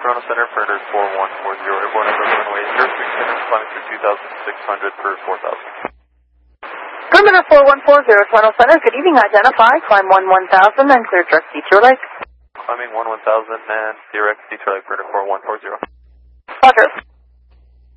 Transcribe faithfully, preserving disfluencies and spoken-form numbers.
Toronto Center, Perimeter four one four zero, airborne number runway zero six center, climbing through two thousand six hundred for four thousand. Perimeter four one four zero, Toronto Center, good evening, identify, climb one one thousand and clear direct Detour Lake. Climbing one one thousand and direct Detour Lake, Perimeter four one four zero. Roger.